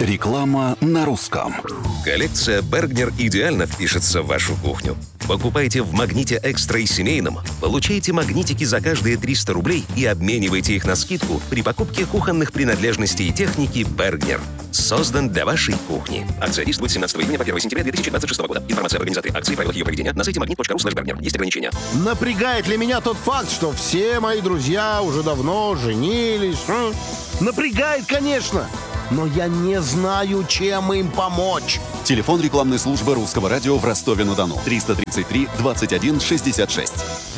Реклама на русском. Коллекция Бергнер идеально впишется в вашу кухню. Покупайте в «Магните Экстра» и семейном, получайте магнитики за каждые 300 рублей и обменивайте их на скидку при покупке кухонных принадлежностей и техники Бергнер. Создан для вашей кухни. Акция действует с 17 июня по 1 сентября 2026 года. Информация об организаторе акции и правилах ее проведения на сайте magnet.ru/Bergner. Есть ограничения. Напрягает ли меня тот факт, что все мои друзья уже давно женились? Напрягает, конечно, но я не знаю, чем им помочь. Телефон рекламной службы Русского радио в Ростове-на-Дону. 333 21 66.